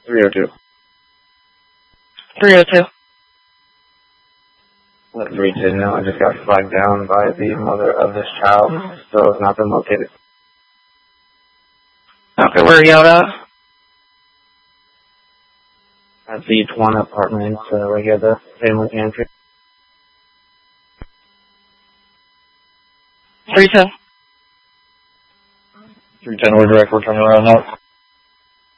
302. 302. Let 310 know I just got flagged down by the mother of this child. Still has not been located. Okay, where are you at? At the Twana apartment, right here, the family pantry. 310. 310, we're direct, we're turning around now.